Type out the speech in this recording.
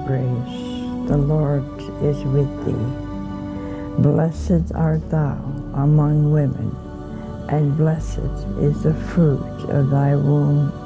grace, the Lord is with thee. Blessed art thou among women, and blessed is the fruit of thy womb,